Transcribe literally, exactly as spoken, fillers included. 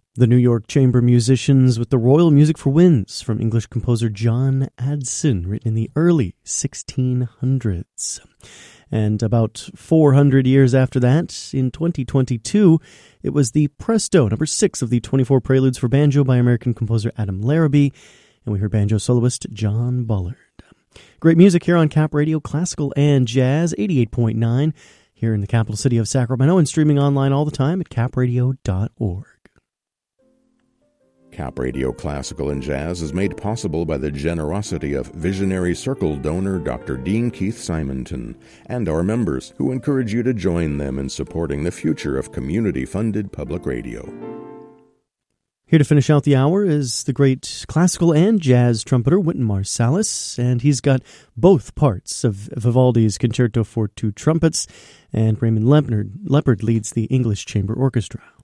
The New York Chamber Musicians with the Royal Music for Winds from English composer John Addison, written in the early sixteen hundreds. And about four hundred years after that, in twenty twenty-two, it was the Presto, number six of the twenty-four Preludes for Banjo by American composer Adam Larrabee, and we heard banjo soloist John Bullard. Great music here on Cap Radio, classical and jazz, eighty-eight point nine, here in the capital city of Sacramento, and streaming online all the time at cap radio dot org. Cap Radio Classical and Jazz is made possible by the generosity of Visionary Circle donor Doctor Dean Keith Simonton and our members, who encourage you to join them in supporting the future of community-funded public radio. Here to finish out the hour is the great classical and jazz trumpeter Wynton Marsalis, and he's got both parts of Vivaldi's Concerto for Two Trumpets, and Raymond Leppard, Leppard leads the English Chamber Orchestra.